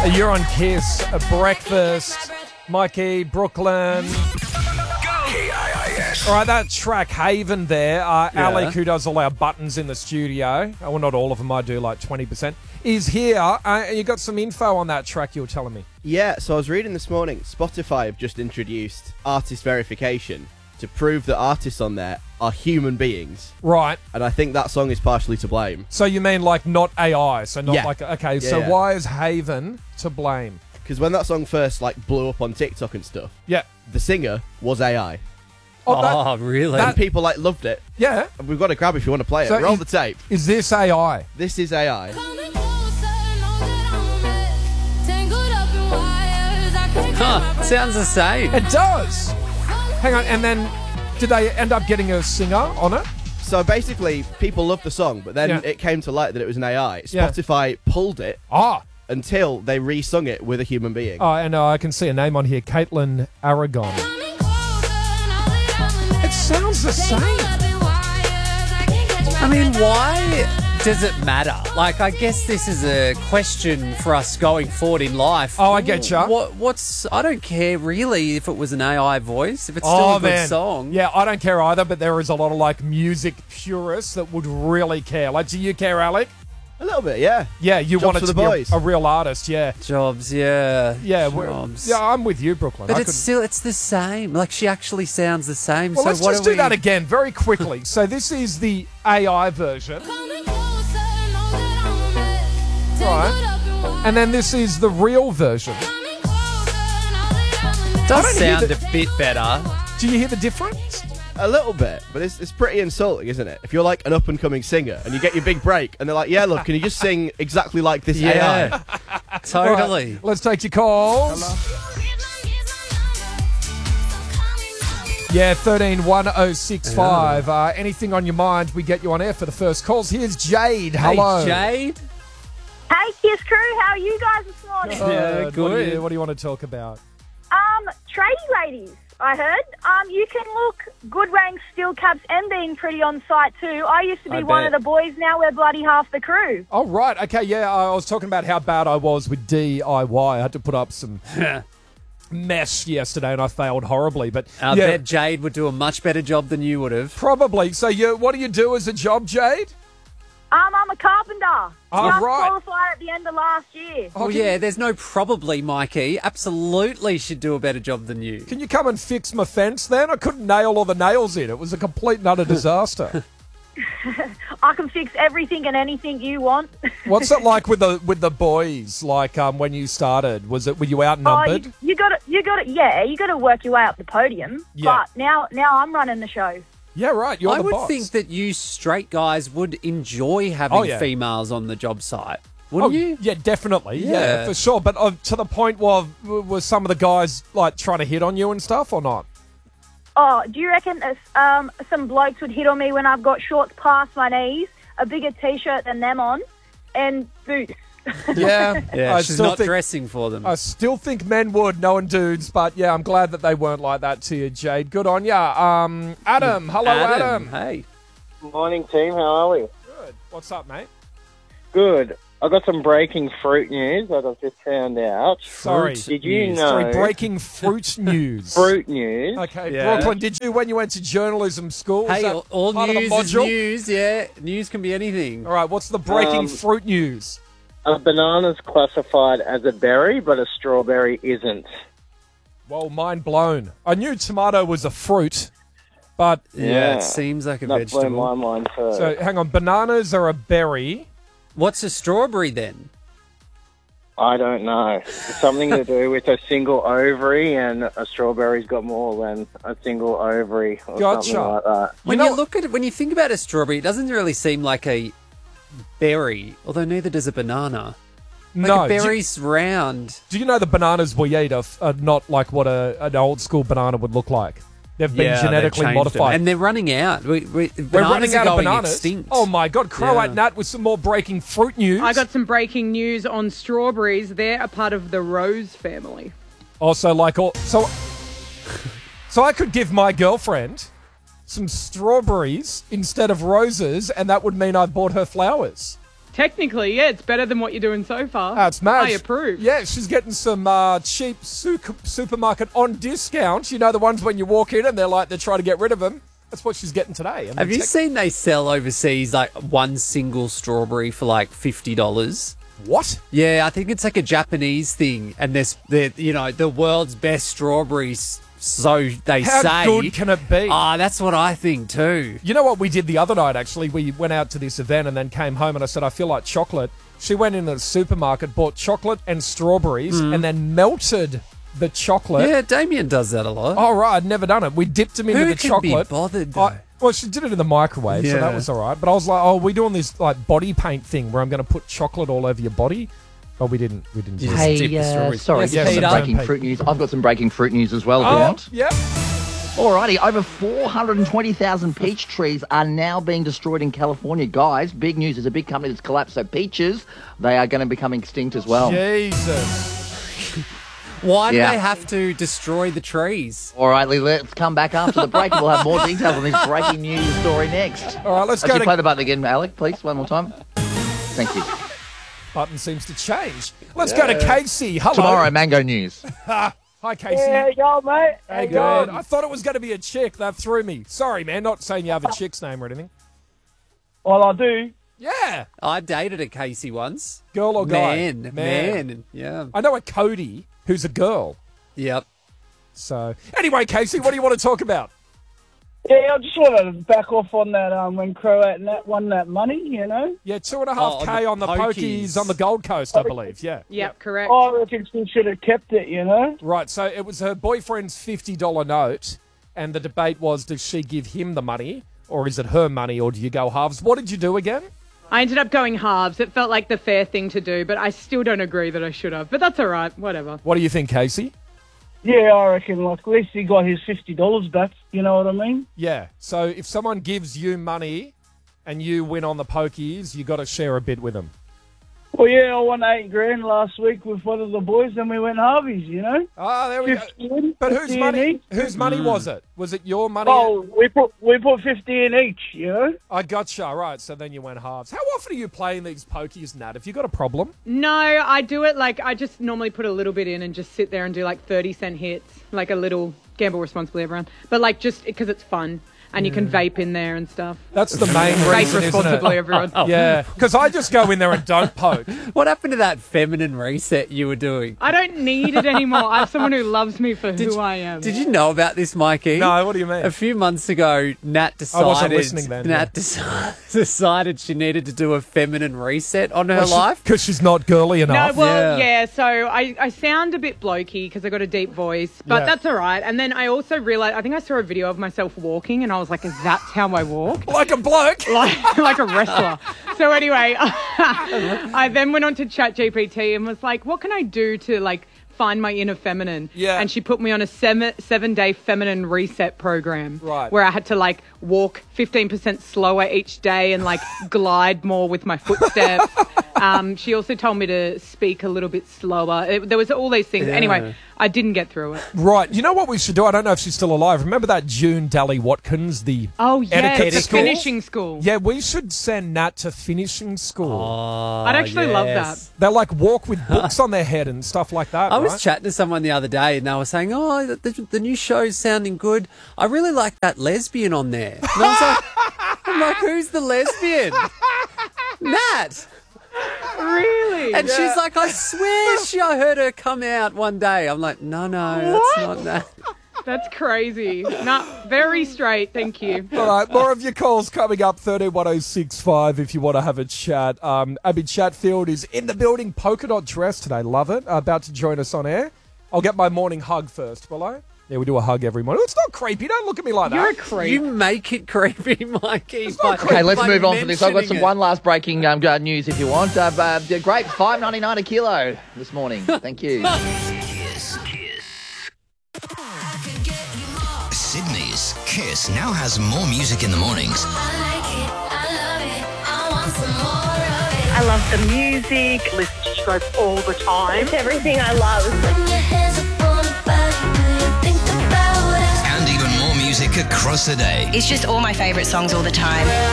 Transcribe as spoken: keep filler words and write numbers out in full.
You're on Kiss, uh, Breakfast, Mikey, Brooklyn. K I I S. All right, that track Haven there. Uh, Yeah. Alec, who does all our buttons in the studio, uh, well, not all of them, I do like twenty percent, is here. Uh, you got some info on that track you were telling me. Yeah, so I was reading this morning, Spotify have just introduced artist verification to prove that artists on there are human beings. Right. And I think that song is partially to blame. So you mean like not A I? So not Yeah. like, okay, Yeah, so yeah. why is Haven to blame? Because when that song first like blew up on TikTok and stuff, Yeah. the singer was A I. Oh, that- Oh, really? And people like loved it. yeah. And we've got to grab if you want to play it. So Roll is- the tape. Is this A I? This is A I. Huh, sounds the same. It does. Hang on, and then did they end up getting a singer on it? So basically, people loved the song, but then Yeah. it came to light that it was an A I. Yeah. Spotify pulled it Ah. until they re-sung it with a human being. Oh, and uh, I can see a name on here, Caitlin Aragon. It sounds the same. I mean, why does it matter? Like, I guess this is a question for us going forward in life. Oh, I get ya. What, what's? I don't care really if it was an A I voice. If it's still Oh, a good man. song. Yeah, I don't care either, but there is a lot of like music purists that would really care. Like, do you care, Alec? A little bit, yeah. Yeah, you Jobs want it for to the be a, boys. a real artist, yeah. Jobs, yeah. Yeah, we're- Jobs. yeah, I'm with you, Brooklyn. But I it's couldn't- still, it's the same. Like, she actually sounds the same. Well, so let's what just are do we... that again very quickly. So this is the A I version, right? And then this is the real version. It does I don't hear sound the- a bit better. Do you hear the difference? A little bit, but it's, it's pretty insulting, isn't it? If you're like an up-and-coming singer and you get your big break and they're like, yeah, look, can you just sing exactly like this A I? Yeah. Totally. Right, let's take your calls. Yeah, thirteen one oh six five. Uh, anything on your mind, we get you on air for the first calls. Here's Jade. Hello. Hey, Jade. Hey, Kiss Crew, how are you guys this morning? Uh, Yeah, What do, good. you, what do you want to talk about? Um, tradie ladies, I heard. Um, you can look good ranks, steel caps, and being pretty on site too. I used to be I one bet. of the boys. Now we're bloody half the crew. Oh, right. Okay, yeah, I was talking about how bad I was with D I Y. I had to put up some mess yesterday and I failed horribly. But I yeah, bet Jade would do a much better job than you would have. probably. So, you, what do you do as a job, Jade? Um, I'm a carpenter. Oh, Just right. qualified at the end of last year. Oh, can yeah, you- there's no probably, Mikey. Absolutely should do a better job than you. Can you come and fix my fence then? I couldn't nail all the nails in. It was a complete and utter disaster. I can fix everything and anything you want. What's it like with the with the boys? Like um, when you started, was it were you Oh, outnumbered? you, you got to, you got to, yeah, you got to work your way up the podium. Yeah. But now, now I'm running the show. Yeah, right. You're I the would boss. think that you straight guys would enjoy having Oh, yeah. females on the job site. Oh, Wouldn't you? yeah, definitely. Yeah, Yeah. for sure. But uh, to the point where was some of the guys like trying to hit on you and stuff or not? Oh, do you reckon uh, um, some blokes would hit on me when I've got shorts past my knees, a bigger T-shirt than them on, and boots? Yeah, Yeah, I she's still not think dressing for them. I still think men would, knowing dudes. But yeah, I'm glad that they weren't like that to you, Jade. Good on ya. Um, Adam, hello, Adam. Hey. Morning, team. How are we? Good. What's up, mate? Good. I got some breaking fruit news that I've just found out. Sorry. Did you news. know? Sorry, breaking fruit news. Fruit news. Okay, Yeah. Brooklyn, did you, when you went to journalism school? was Hey, that all, all part of the news is module? news, yeah. News can be anything. All right, what's the breaking Um, fruit news? A banana's classified as a berry, but a strawberry isn't. Well, mind blown. I knew tomato was a fruit, but Yeah, Yeah. it seems like a That blew vegetable. my mind too. so hang on. Bananas are a berry. What's a strawberry then? I don't know. It's something to do with a single ovary, and a strawberry's got more than a single ovary, or Gotcha. something like that. When know- you look at it, when you think about a strawberry, it doesn't really seem like a berry, although neither does a banana. Like no, a do you, berry's round. do you know the bananas we eat are, are not like what a, an old school banana would look like? They've been Yeah, they've genetically changed them. modified. and they're running out. We, we, We're bananas running are out of going bananas. extinct. Oh my God, Croat Yeah. Nat with some more breaking fruit news. I got some breaking news on strawberries. They're a part of the rose family. Also, like all so, so I could give my girlfriend some strawberries instead of roses, and that would mean I bought her flowers. Technically, yeah, it's better than what you're doing so far. That's mad. I approve. Yeah, she's getting some uh, cheap su- supermarket on discount. You know, the ones when you walk in and they're like, they're trying to get rid of them. That's what she's getting today. And Have you tech- seen they sell overseas like one single strawberry for like fifty dollars? What? Yeah, I think it's like a Japanese thing, and there's the you know the world's best strawberries. So they How say. good can it be? Ah, that's what I think too. You know what we did the other night, actually? We went out to this event and then came home and I said, I feel like chocolate. She went into the supermarket, bought chocolate and strawberries and then melted the chocolate. Yeah, Damien does that a lot. Oh, right. I'd never done it. We dipped them into Who the can chocolate. be bothered, I- though? well, she did it in the microwave, so that Yeah. was all right. But I was like, oh, we're doing this like body paint thing where I'm going to put chocolate all over your body. But we didn't. We didn't. You do just it. dip the Hey, uh, strawberries. sorry, Yes, just yes, some Peter. breaking Pete. fruit news. I've got some breaking fruit news as well, if you Oh, want. yeah. Alrighty, over four hundred twenty thousand peach trees are now being destroyed in California. Guys, big news. There's a big company that's collapsed, so peaches, they are going to become extinct as well. Jesus. Why do Yeah. they have to destroy the trees? All right, Lee, let's come back after the break. We'll have more details on this breaking news story next. All right, let's Actually, go play to... the button again, Alec, please, one more time. Thank you. Button seems to change. Let's go to Casey. Hello. Tomorrow, Mango News. Hi, Casey. Yeah, yo, mate. How Hey, you good. going? I thought it was going to be a chick. That threw me. Sorry, man. Not saying you have a chick's name or anything. Well, I do. Yeah. I dated a Casey once. Girl or guy? Man, Man. man. Yeah. I know a Cody who's a girl. Yep. So, anyway, Casey, what do you want to talk about? Yeah, I just want to back off on that um, when Croat Nat won that money, you know. Yeah, two and a Oh, half on K the on the pokies. pokies on the Gold Coast, I believe. Yeah. Yep, correct. I reckon she should have kept it, you know. Right, so it was her boyfriend's fifty dollars note, and the debate was, does she give him the money, or is it her money, or do you go halves? What did you do again? I ended up going halves. It felt like the fair thing to do, but I still don't agree that I should have. But that's all right. Whatever. What do you think, Casey? Yeah, I reckon, like, at least he got his fifty dollars back, you know what I mean? Yeah, so if someone gives you money and you win on the pokies, you got to share a bit with them. Well, yeah, I won eight grand last week with one of the boys, and we went halvies, you know? Ah, there we go. fifty in, But whose fifty in money? each. Whose money was it? Was it your money? Oh, we put we put fifty in each, you know? I gotcha. Right, so then you went halves. How often are you playing these pokies, Nat? Have you got a problem? No, I do it like I just normally put a little bit in and just sit there and do like thirty cent hits, like a little gamble responsibly, everyone. But like just because it's fun and you can vape in there and stuff. That's the main Vape reason, isn't responsibly, it? everyone. Yeah, because I just go in there and don't poke. What happened to that feminine reset you were doing? I don't need it anymore. I have someone who loves me for who you- I am. Did you know about this, Mikey? No, what do you mean? A few months ago, Nat decided. I wasn't listening then, Nat yeah. deci- decided she needed to do a feminine reset on her life. Because she's not girly No, enough. well, Yeah. yeah. So I, I sound a bit blokey because I got a deep voice, but Yeah. that's all right. And then I also realized, I think I saw a video of myself walking, and I was like, "Is that how I walk?" Like a bloke. like like a wrestler. So anyway, I then went on to ChatGPT and was like, "What can I do to like find my inner feminine?" Yeah. And she put me on a seven seven day feminine reset program, Right. where I had to like walk fifteen percent slower each day and like glide more with my footsteps. Um, she also told me to speak a little bit slower. It, there was all these things. Yeah. Anyway, I didn't get through it. Right. You know what we should do? I don't know if she's still alive. Remember that June Daly Watkins, the Oh yeah, etiquette the school? finishing school. Yeah, we should send Nat to finishing school. Oh, I'd actually love yes. They like walk with books on their head and stuff like that. I was right? chatting to someone the other day and they were saying, oh, the, the, the new show's sounding good. I really like that lesbian on there. And I was like, I'm like, who's the lesbian? Nat. Really? And she's like, I swear she, I heard her come out one day. I'm like, no, no, that's not Nat. That's crazy. No, very straight. Thank you. All right, more of your calls coming up, thirteen one oh six five if you want to have a chat. Um, Abby Chatfield is in the building, polka dot dress today. Love it. Uh, about to join us on air. I'll get my morning hug first, will I? Yeah, we do a hug every morning. It's not creepy. Don't look at me like You're a that. creep. You make it creepy, Mikey. not by- creepy. Okay, let's by move on from this. I've got some mentioning one last breaking um, uh, news if you want. Uh, uh, the great five ninety-nine a kilo this morning. Thank you. Kiss. Sydney's Kiss now has more music in the mornings. I love the music. Listen to Stroke all the time. It's everything I love. And even more music across the day. It's just all my favourite songs all the time.